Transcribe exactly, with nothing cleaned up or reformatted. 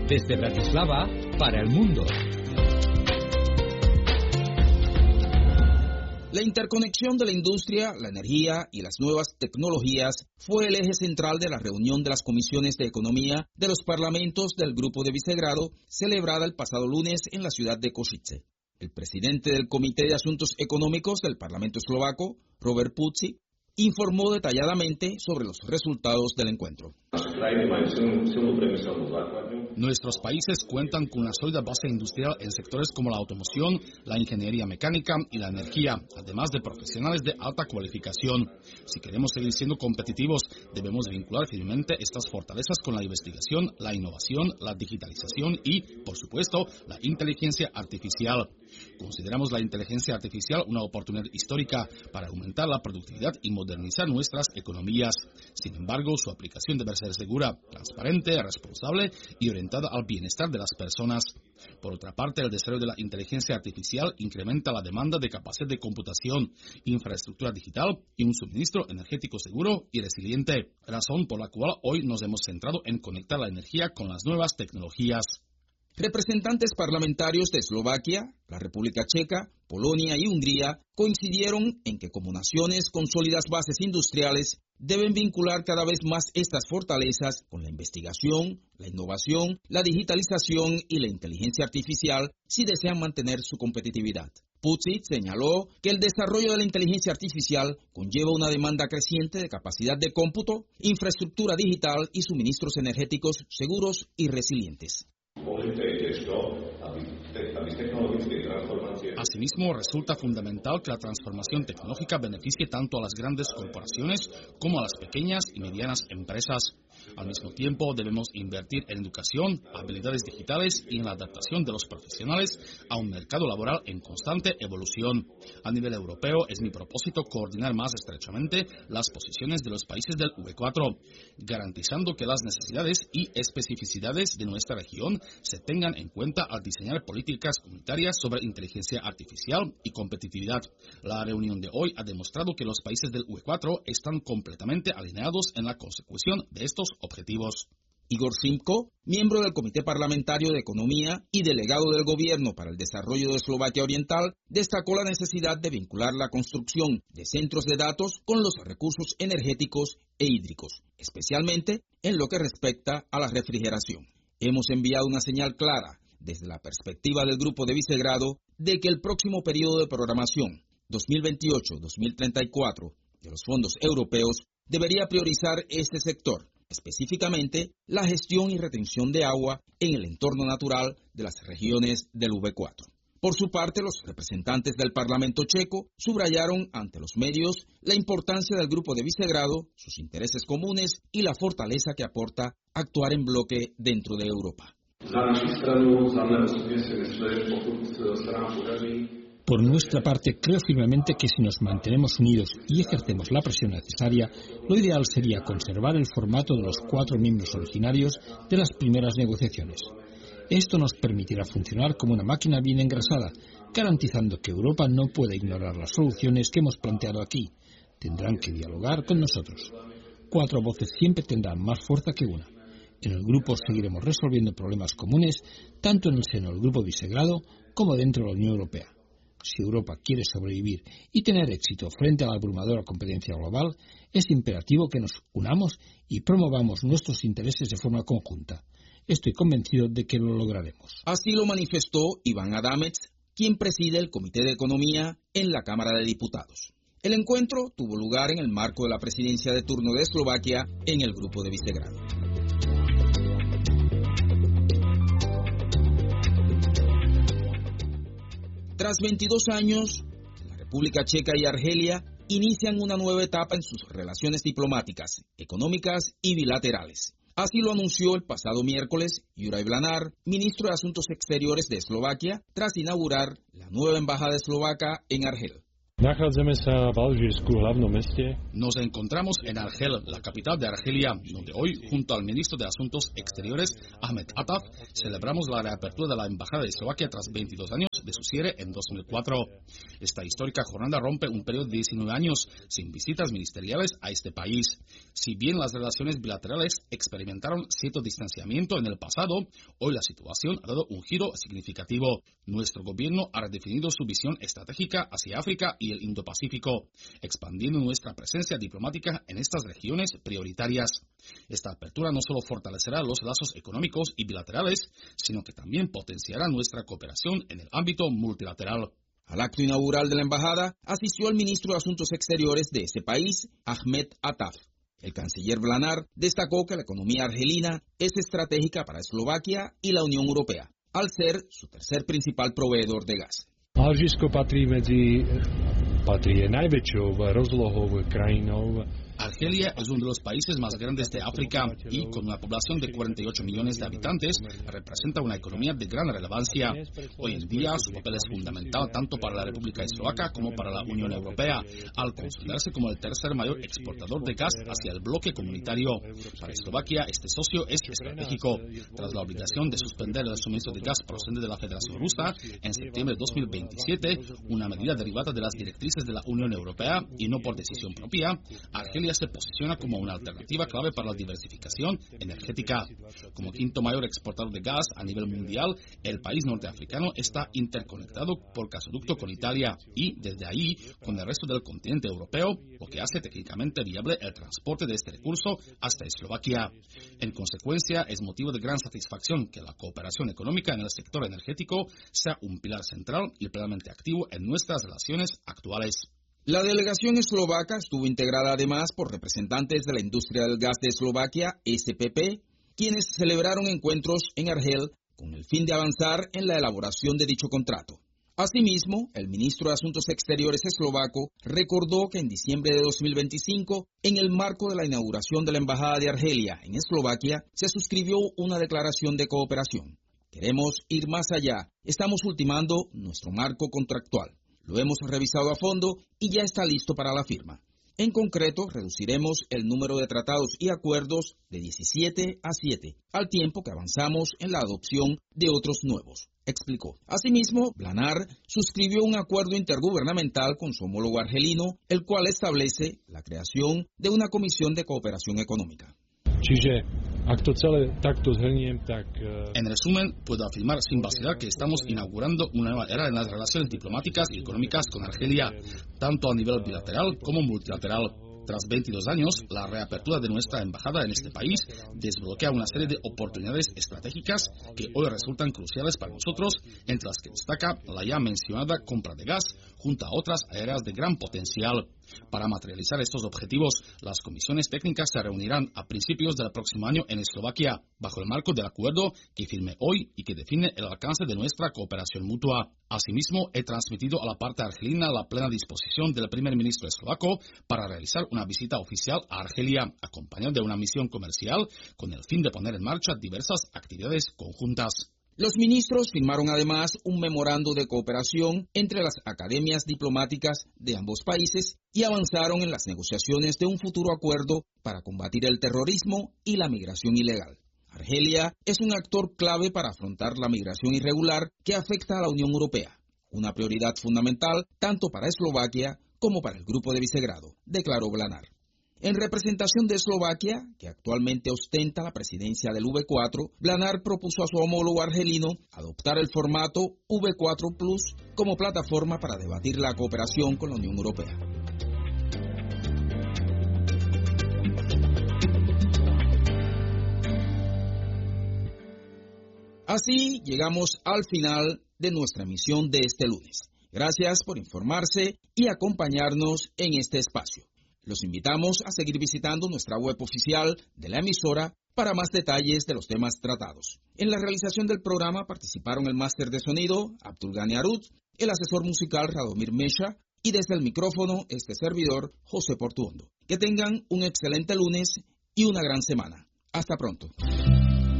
Desde Bratislava para el mundo. La interconexión de la industria, la energía y las nuevas tecnologías fue el eje central de la reunión de las comisiones de economía de los parlamentos del Grupo de Visegrado, celebrada el pasado lunes en la ciudad de Košice. El presidente del Comité de Asuntos Económicos del Parlamento eslovaco, Robert Puci, informó detalladamente sobre los resultados del encuentro. Nuestros países cuentan con una sólida base industrial en sectores como la automoción, la ingeniería mecánica y la energía, además de profesionales de alta cualificación. Si queremos seguir siendo competitivos, debemos vincular firmemente estas fortalezas con la investigación, la innovación, la digitalización y, por supuesto, la inteligencia artificial. Consideramos la inteligencia artificial una oportunidad histórica para aumentar la productividad y modernizar nuestras economías. Sin embargo, su aplicación debe ser segura, transparente, responsable y orientada al bienestar de las personas. Por otra parte, el desarrollo de la inteligencia artificial incrementa la demanda de capacidad de computación, infraestructura digital y un suministro energético seguro y resiliente, razón por la cual hoy nos hemos centrado en conectar la energía con las nuevas tecnologías. Representantes parlamentarios de Eslovaquia, la República Checa, Polonia y Hungría coincidieron en que como naciones con sólidas bases industriales deben vincular cada vez más estas fortalezas con la investigación, la innovación, la digitalización y la inteligencia artificial si desean mantener su competitividad. Pucic señaló que el desarrollo de la inteligencia artificial conlleva una demanda creciente de capacidad de cómputo, infraestructura digital y suministros energéticos seguros y resilientes. Asimismo, resulta fundamental que la transformación tecnológica beneficie tanto a las grandes corporaciones como a las pequeñas y medianas empresas. Al mismo tiempo, debemos invertir en educación, habilidades digitales y en la adaptación de los profesionales a un mercado laboral en constante evolución. A nivel europeo, es mi propósito coordinar más estrechamente las posiciones de los países del U E cuatro, garantizando que las necesidades y especificidades de nuestra región se tengan en cuenta al diseñar políticas comunitarias sobre inteligencia artificial y competitividad. La reunión de hoy ha demostrado que los países del U E cuatro están completamente alineados en la consecución de estos objetivos. Igor Šimko, miembro del Comité Parlamentario de Economía y delegado del Gobierno para el Desarrollo de Eslovaquia Oriental, destacó la necesidad de vincular la construcción de centros de datos con los recursos energéticos e hídricos, especialmente en lo que respecta a la refrigeración. Hemos enviado una señal clara desde la perspectiva del Grupo de Visegrado de que el próximo periodo de programación dos mil veintiocho a dos mil treinta y cuatro de los fondos europeos debería priorizar este sector, específicamente la gestión y retención de agua en el entorno natural de las regiones del U E cuatro. Por su parte, los representantes del Parlamento checo subrayaron ante los medios la importancia del Grupo de Visegrado, sus intereses comunes y la fortaleza que aporta actuar en bloque dentro de Europa. Por nuestra parte, creo firmemente que si nos mantenemos unidos y ejercemos la presión necesaria, lo ideal sería conservar el formato de los cuatro miembros originarios de las primeras negociaciones. Esto nos permitirá funcionar como una máquina bien engrasada, garantizando que Europa no pueda ignorar las soluciones que hemos planteado aquí. Tendrán que dialogar con nosotros. Cuatro voces siempre tendrán más fuerza que una. En el grupo seguiremos resolviendo problemas comunes, tanto en el seno del Grupo Visegrado como dentro de la Unión Europea. Si Europa quiere sobrevivir y tener éxito frente a la abrumadora competencia global, es imperativo que nos unamos y promovamos nuestros intereses de forma conjunta. Estoy convencido de que lo lograremos. Así lo manifestó Iván Adamec, quien preside el Comité de Economía en la Cámara de Diputados. El encuentro tuvo lugar en el marco de la presidencia de turno de Eslovaquia en el Grupo de Visegrado. Tras veintidós años, la República Checa y Argelia inician una nueva etapa en sus relaciones diplomáticas, económicas y bilaterales. Así lo anunció el pasado miércoles Juraj Blanár, ministro de Asuntos Exteriores de Eslovaquia, tras inaugurar la nueva embajada eslovaca en Argel. Nos encontramos en Argel, la capital de Argelia, donde hoy, junto al ministro de Asuntos Exteriores, Ahmet Ataf, celebramos la reapertura de la Embajada de Eslovaquia tras veintidós años de su cierre en dos mil cuatro. Esta histórica jornada rompe un periodo de diecinueve años sin visitas ministeriales a este país. Si bien las relaciones bilaterales experimentaron cierto distanciamiento en el pasado, hoy la situación ha dado un giro significativo. Nuestro gobierno ha redefinido su visión estratégica hacia África y el Indo-Pacífico, expandiendo nuestra presencia diplomática en estas regiones prioritarias. Esta apertura no solo fortalecerá los lazos económicos y bilaterales, sino que también potenciará nuestra cooperación en el ámbito multilateral. Al acto inaugural de la embajada asistió el ministro de Asuntos Exteriores de ese país, Ahmet Ataf. El canciller Blanar destacó que la economía argelina es estratégica para Eslovaquia y la Unión Europea, al ser su tercer principal proveedor de gas. Alžírsko patrí medzi patrí najväčšou rozlohou krajinou. Argelia es uno de los países más grandes de África y, con una población de cuarenta y ocho millones de habitantes, representa una economía de gran relevancia. Hoy en día, su papel es fundamental tanto para la República Eslovaca como para la Unión Europea, al consolidarse como el tercer mayor exportador de gas hacia el bloque comunitario. Para Eslovaquia, este socio es estratégico. Tras la obligación de suspender el suministro de gas procedente de la Federación Rusa en septiembre de dos mil veintisiete, una medida derivada de las directrices de la Unión Europea y no por decisión propia, Argelia se posiciona como una alternativa clave para la diversificación energética. Como quinto mayor exportador de gas a nivel mundial, el país norteafricano está interconectado por gasoducto con Italia y, desde ahí, con el resto del continente europeo, lo que hace técnicamente viable el transporte de este recurso hasta Eslovaquia. En consecuencia, es motivo de gran satisfacción que la cooperación económica en el sector energético sea un pilar central y plenamente activo en nuestras relaciones actuales. La delegación eslovaca estuvo integrada además por representantes de la industria del gas de Eslovaquia, S P P, quienes celebraron encuentros en Argel con el fin de avanzar en la elaboración de dicho contrato. Asimismo, el ministro de Asuntos Exteriores eslovaco recordó que en diciembre de dos mil veinticinco, en el marco de la inauguración de la Embajada de Argelia en Eslovaquia, se suscribió una declaración de cooperación. Queremos ir más allá. Estamos ultimando nuestro marco contractual. Lo hemos revisado a fondo y ya está listo para la firma. En concreto, reduciremos el número de tratados y acuerdos de diecisiete a siete, al tiempo que avanzamos en la adopción de otros nuevos, explicó. Asimismo, Blanar suscribió un acuerdo intergubernamental con su homólogo argelino, el cual establece la creación de una comisión de cooperación económica. En resumen, puedo afirmar sin vacilar que estamos inaugurando una nueva era en las relaciones diplomáticas y económicas con Argelia, tanto a nivel bilateral como multilateral. Tras veintidós años, la reapertura de nuestra embajada en este país desbloquea una serie de oportunidades estratégicas que hoy resultan cruciales para nosotros, entre las que destaca la ya mencionada compra de gas, junto a otras áreas de gran potencial. Para materializar estos objetivos, las comisiones técnicas se reunirán a principios del próximo año en Eslovaquia, bajo el marco del acuerdo que firme hoy y que define el alcance de nuestra cooperación mutua. Asimismo, he transmitido a la parte argelina la plena disposición del primer ministro eslovaco para realizar una visita oficial a Argelia, acompañado de una misión comercial, con el fin de poner en marcha diversas actividades conjuntas. Los ministros firmaron además un memorando de cooperación entre las academias diplomáticas de ambos países y avanzaron en las negociaciones de un futuro acuerdo para combatir el terrorismo y la migración ilegal. Argelia es un actor clave para afrontar la migración irregular que afecta a la Unión Europea, una prioridad fundamental tanto para Eslovaquia como para el Grupo de Visegrado, declaró Blanar. En representación de Eslovaquia, que actualmente ostenta la presidencia del V cuatro, Blanar propuso a su homólogo argelino adoptar el formato V cuatro Plus como plataforma para debatir la cooperación con la Unión Europea. Así llegamos al final de nuestra emisión de este lunes. Gracias por informarse y acompañarnos en este espacio. Los invitamos a seguir visitando nuestra web oficial de la emisora para más detalles de los temas tratados. En la realización del programa participaron el máster de sonido, Abdul Ghani Arut, el asesor musical Radomir Mesha y desde el micrófono este servidor, José Portuondo. Que tengan un excelente lunes y una gran semana. Hasta pronto.